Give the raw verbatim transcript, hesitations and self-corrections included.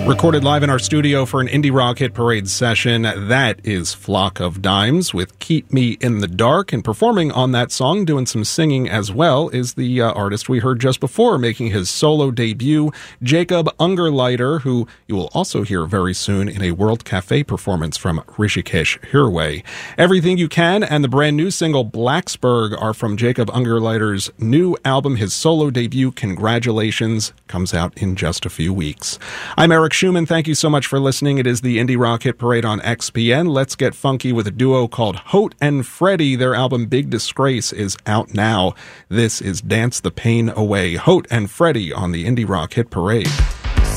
Recorded live in our studio for an Indie Rock Hit Parade session, that is Flock of Dimes with Keep Me in the Dark. And performing on that song, doing some singing as well, is the uh, artist we heard just before, making his solo debut, Jacob Ungerleider, who you will also hear very soon in a World Cafe performance from Rishikesh Hirway. Everything You Can and the brand new single Blacksburg are from Jacob Ungerleider's new album. His solo debut, Congratulations, comes out in just a few weeks. I'm Eric Schumann. Thank you so much for listening. It is the Indie Rock Hit Parade on X P N. Let's get funky with a duo called Hote and Freddie. Their album Big Disgrace is out now. This is Dance the Pain Away. Hote and Freddie on the Indie Rock Hit Parade.